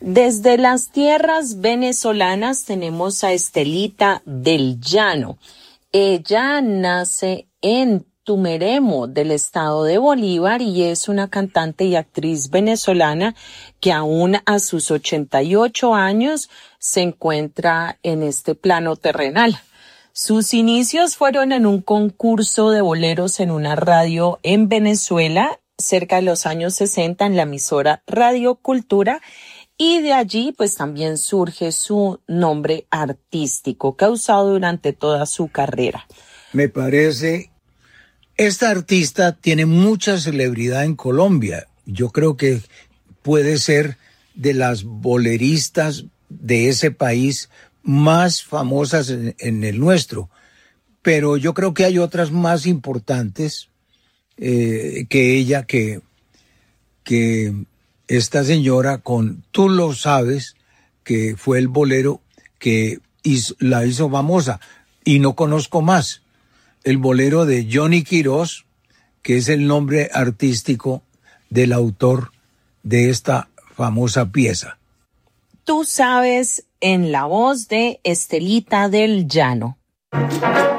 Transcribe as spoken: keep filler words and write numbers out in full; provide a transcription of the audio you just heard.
Desde las tierras venezolanas tenemos a Estelita del Llano. Ella nace en Tumeremo, del estado de Bolívar, y es una cantante y actriz venezolana que aún a sus ochenta y ocho años se encuentra en este plano terrenal. Sus inicios fueron en un concurso de boleros en una radio en Venezuela, cerca de los años sesenta, en la emisora Radio Cultura, y de allí pues también surge su nombre artístico que ha usado durante toda su carrera. Me parece, esta artista tiene mucha celebridad en Colombia. Yo creo que puede ser de las boleristas de ese país más famosas en, en el nuestro. Pero yo creo que hay otras más importantes eh, que ella, que, que esta señora con Tú lo sabes, que fue el bolero que hizo, la hizo famosa. Y no conozco más. El bolero de Johnny Quirós, que es el nombre artístico del autor de esta famosa pieza. Tú sabes, en la voz de Estelita del Llano.